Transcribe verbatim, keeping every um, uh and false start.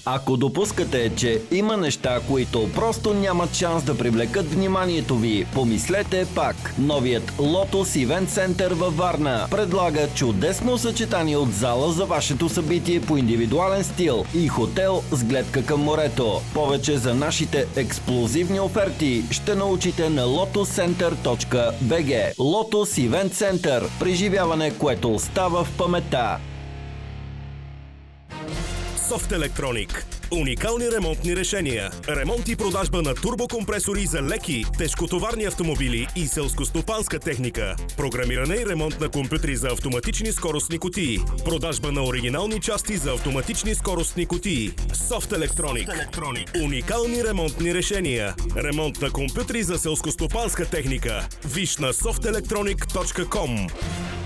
Ако допускате, че има неща, които просто нямат шанс да привлекат вниманието ви, помислете пак. Новият Lotus Event Center във Варна предлага чудесно съчетание от зала за вашето събитие по индивидуален стил и хотел с гледка към морето. Повече за нашите ексклузивни оферти ще научите на lotus center точка b g. Lotus Event Center. Преживяване, което остава в паметта. Софт Електроник. Уникални ремонтни решения. Ремонт и продажба на турбокомпресори за леки, тежкотоварни автомобили и селскостопанска техника. Програмиране и ремонт на компютри за автоматични скоростни кутии. Продажба на оригинални части за автоматични скоростни кутии. Софт Електроник. Уникални ремонтни решения. Ремонт на компютри за селскостопанска техника. Виж на софт електроник точка ком.